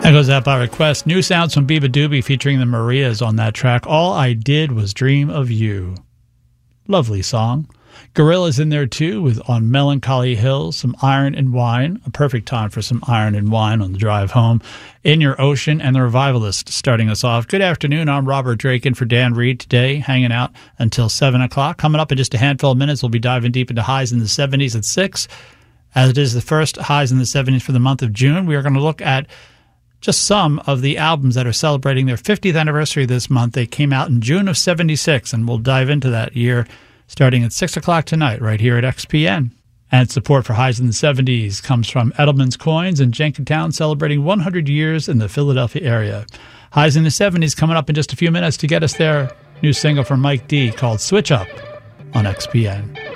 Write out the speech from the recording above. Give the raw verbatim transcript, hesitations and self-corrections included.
That goes out by request. New sounds from Biba Doobie featuring the Marias on that track. All I Did Was Dream of You. Lovely song. Gorilla's in there too with On Melancholy Hills, some Iron and Wine. A perfect time for some Iron and Wine on the drive home. In Your Ocean and the Revivalist starting us off. Good afternoon. I'm Robert Drake in for Dan Reed today, hanging out until seven o'clock. Coming up in just a handful of minutes, we'll be diving deep into highs in the seventies at six. As it is the first highs in the seventies for the month of June, we are going to look at just some of the albums that are celebrating their fiftieth anniversary this month. They came out in June of seventy-six, and we'll dive into that year starting at six o'clock tonight right here at X P N. And support for Highs in the seventies comes from Edelman's Coins in Jenkintown, celebrating one hundred years in the Philadelphia area. Highs in the seventies coming up in just a few minutes to get us there. New single from Mike D called Switch Up on X P N.